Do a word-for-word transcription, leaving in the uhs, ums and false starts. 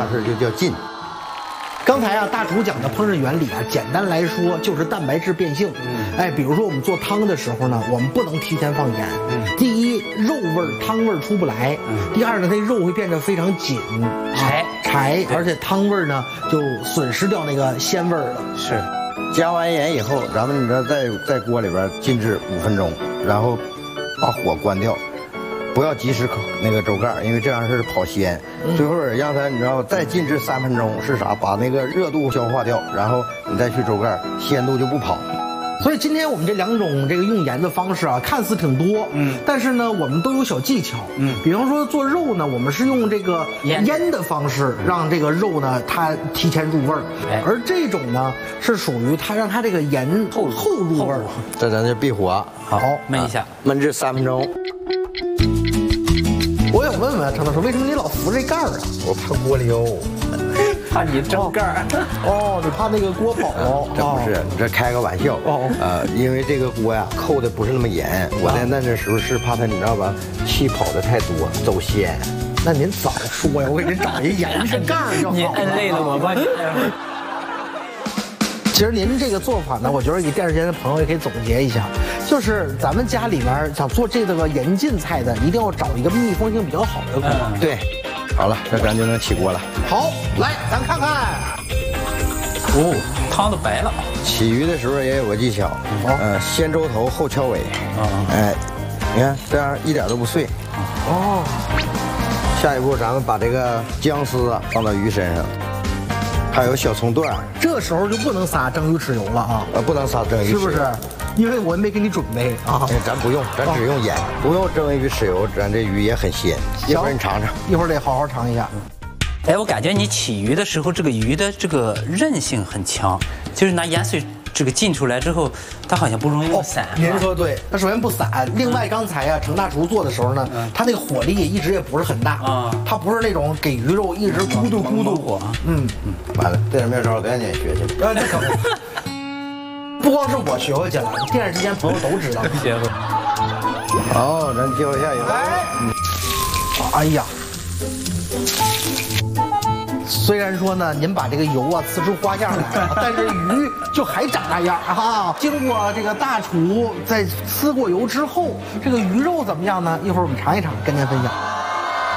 码事就叫浸。 刚才啊，大厨讲的烹饪原理啊，简单来说就是蛋白质变性。嗯，哎，比如说我们做汤的时候呢，我们不能提前放盐。嗯，第一，肉味儿、汤味儿出不来；嗯，第二呢，这肉会变得非常紧，柴柴，而且汤味儿呢就损失掉那个鲜味儿了。 是，加完盐以后，咱们你知道在在锅里边静置五分钟，然后把火关掉。不要及时那个周盖，因为这样是跑鲜。嗯、最后让它你知道再静置三分钟是啥？把那个热度消化掉，然后你再去周盖，鲜度就不跑。 所以今天我们这两种这个用盐的方式啊，看似挺多，嗯，但是呢，我们都有小技巧，嗯，比方说做肉呢，我们是用这个腌的方式，让这个肉呢它提前入味儿，哎、而这种呢是属于它让它这个盐后后入味儿。 这咱就闭火， 好，焖一下， 焖至三分钟。 我想问问程大叔，为什么你老扶这盖儿啊？ 我怕锅溜， 怕你蒸盖儿。 哦，你怕那个锅跑？ 这不是，你这开个玩笑。哦，呃，因为这个锅呀扣的不是那么严，我在那的时候是怕它，你知道吧，气跑的太多，走鲜。 那您早说呀，我给您找一严实盖儿就好了。 你摁累了我吧。 其实您这个做法呢，我觉得给电视前的朋友也可以总结一下，就是咱们家里面想做这个盐浸菜的，一定要找一个密封性比较好的锅。 嗯、对，好了，这咱就能起锅了。 好，来，咱看看。 哦，汤都白了。 起鱼的时候也有个技巧，哦、呃，先周头后敲尾。啊、哦，哎，你看这样一点都不碎。哦。下一步咱们把这个姜丝啊放到鱼身上。还有小葱段， 这时候就不能撒蒸鱼豉油了啊！ 呃，不能撒蒸鱼豉油， 是不是？因为我没给你准备啊。 哎，咱不用，咱只用盐，不用蒸鱼豉油，咱这鱼也很鲜。一会儿你尝尝， 一会儿得好好尝一下。 哎，我感觉你起鱼的时候，这个鱼的这个韧性很强，就是拿盐水这个浸出来之后，它好像不容易散。 您说对，它首先不散。另外，刚才啊，程大厨做的时候呢，它那个火力一直也不是很大啊，它不是那种给鱼肉一直咕嘟咕嘟火。嗯嗯，完了，这点妙招赶紧学去。啊，这可不光是我学会去了，电视机前朋友都知道。 学会。 好，咱接着下一个。 哎，哎呀。虽然说呢，您把这个油啊呲出花样来了，但是鱼就还长那样啊。经过这个大厨在呲过油之后，这个鱼肉怎么样呢？一会儿我们尝一尝，跟您分享。